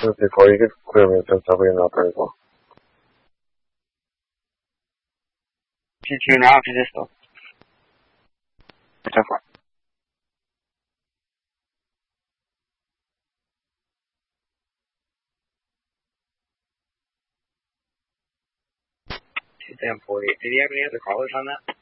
Sì, poi che quello pensavo che non ha preso. Sì, no, ci sto. Sta qua. Tempo, did he have any other callers on that?